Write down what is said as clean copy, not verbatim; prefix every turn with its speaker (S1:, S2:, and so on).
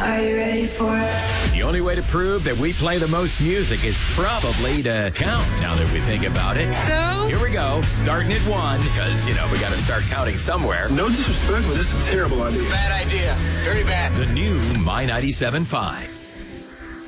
S1: Are you ready for it?
S2: The only way to prove that we play the most music is probably to count, now that we think about it.
S1: So?
S2: Here we go, starting at 1, because, we got to start counting somewhere.
S3: No disrespect, but this is a terrible idea.
S4: Bad idea. Very bad.
S2: The new My 97.5.